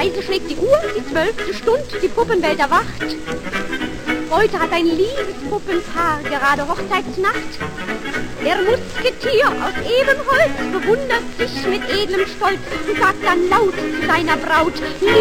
Leise schlägt die Uhr, die 12. Stund, die Puppenwelt erwacht. Heute hat ein liebes Puppenpaar gerade Hochzeitsnacht. Der Musketier aus Ebenholz bewundert sich mit edlem Stolz und sagt dann laut zu seiner Braut: